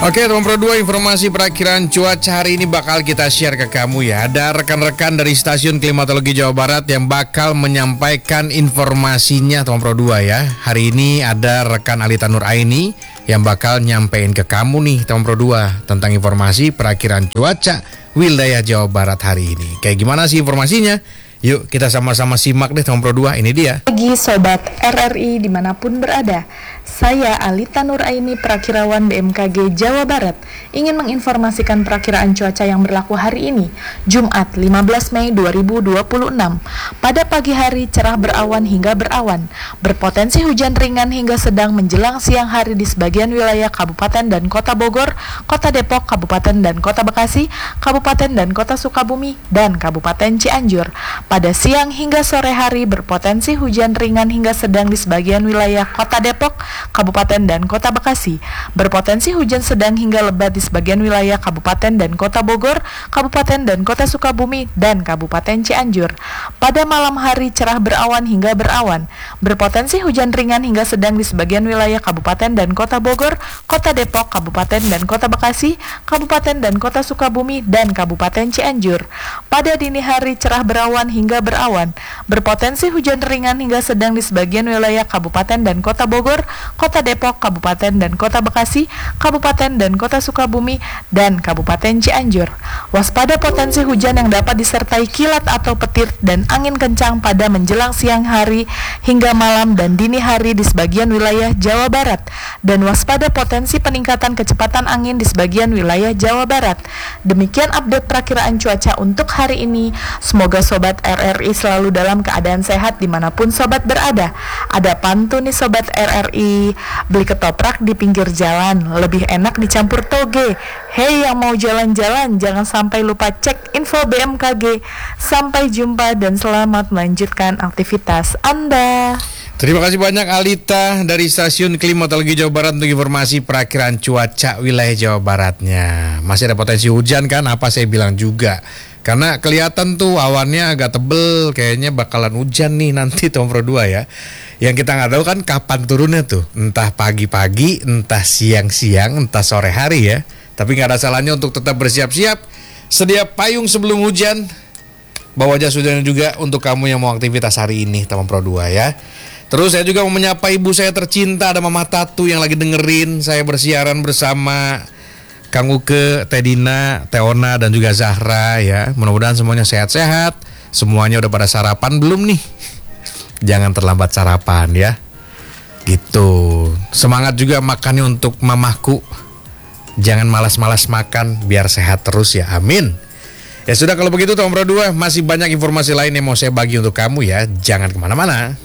Oke teman Pro 2, informasi perakhiran cuaca hari ini bakal kita share ke kamu ya. Ada rekan-rekan dari Stasiun Klimatologi Jawa Barat yang bakal menyampaikan informasinya teman Pro 2 ya. Hari ini ada rekan Alita Nur Aini yang bakal nyampein ke kamu nih teman Pro 2 tentang informasi perakhiran cuaca wilayah Jawa Barat hari ini. Kayak gimana sih informasinya? Yuk kita sama-sama simak deh teman Pro 2, ini dia. Bagi Sobat RRI dimanapun berada, saya Alita Nur Aini, Perakirawan BMKG Jawa Barat, ingin menginformasikan perakiraan cuaca yang berlaku hari ini, Jumat 15 Mei 2026. Pada pagi hari cerah berawan hingga berawan, berpotensi hujan ringan hingga sedang menjelang siang hari di sebagian wilayah Kabupaten dan Kota Bogor, Kota Depok, Kabupaten dan Kota Bekasi, Kabupaten dan Kota Sukabumi, dan Kabupaten Cianjur. Pada siang hingga sore hari berpotensi hujan ringan hingga sedang di sebagian wilayah Kota Depok, Kabupaten dan Kota Bekasi. Berpotensi hujan sedang hingga lebat di sebagian wilayah Kabupaten dan Kota Bogor, Kabupaten dan Kota Sukabumi, dan Kabupaten Cianjur. Pada malam hari cerah berawan hingga berawan. Berpotensi hujan ringan hingga sedang di sebagian wilayah Kabupaten dan Kota Bogor, Kota Depok, Kabupaten dan Kota Bekasi, Kabupaten dan Kota Sukabumi, dan Kabupaten Cianjur. Pada dini hari cerah berawan hingga berawan, berpotensi hujan ringan hingga sedang di sebagian wilayah Kabupaten dan Kota Bogor, Kota Depok, Kabupaten dan Kota Bekasi, Kabupaten dan Kota Sukabumi, dan Kabupaten Cianjur. Waspada potensi hujan yang dapat disertai kilat atau petir dan angin kencang pada menjelang siang hari hingga malam dan dini hari di sebagian wilayah Jawa Barat, dan waspada potensi peningkatan kecepatan angin di sebagian wilayah Jawa Barat. Demikian update perakiraan cuaca untuk hari ini. Semoga Sobat RRI selalu dalam keadaan sehat dimanapun Sobat berada. Ada pantun nih Sobat RRI, beli ketoprak di pinggir jalan, lebih enak dicampur toge. Hei yang mau jalan-jalan, jangan sampai lupa cek info BMKG. Sampai jumpa dan selamat melanjutkan aktivitas Anda. Terima kasih banyak Alita dari Stasiun Klimatologi Jawa Barat untuk informasi perakhiran cuaca wilayah Jawa Baratnya. Masih ada potensi hujan kan, apa saya bilang juga. Karena kelihatan tuh awannya agak tebel, kayaknya bakalan hujan nih nanti tahun Pro 2 ya. Yang kita nggak tahu kan kapan turunnya tuh, entah pagi-pagi, entah siang-siang, entah sore hari ya. Tapi nggak ada salahnya untuk tetap bersiap-siap, sedia payung sebelum hujan, bawa jas hujan juga untuk kamu yang mau aktivitas hari ini teman Pro 2 ya. Terus saya juga mau menyapa ibu saya tercinta, ada Mama Tatu yang lagi dengerin saya bersiaran bersama Kang Uke, Teh Dina, Teh Ona, dan juga Zahra ya. Mudah-mudahan semuanya sehat-sehat. Semuanya udah pada sarapan belum nih? Jangan terlambat sarapan ya. Gitu. Semangat juga makannya untuk mamahku. Jangan malas-malas makan biar sehat terus ya. Amin. Ya sudah kalau begitu teman Pro 2, masih banyak informasi lain yang mau saya bagi untuk kamu ya. Jangan kemana-mana.